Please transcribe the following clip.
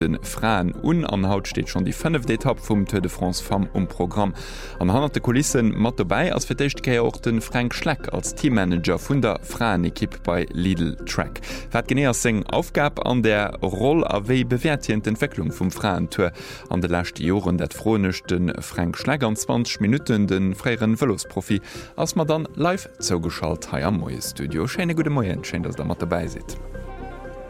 den Frauen an Haut steht schon die 5. Etappe vom Tour de France Femme Programm. An hanerte Kulissen mat dabei als verdechtke auch den Frank Schleck als Teammanager vun der Frauen-Equipe bei Lidl Track. Wat genäher seng Aufgabe an der Rolle aéi bewertient Entwicklung vum Frauentour an de lachte Joren dat fronechten Frank Schleck an 20 Minuten den freieren Velosprofi ass man dann live zougeschalt ha am Moie Studio. Scheine gute Moien, schein dats der mat dabei sit.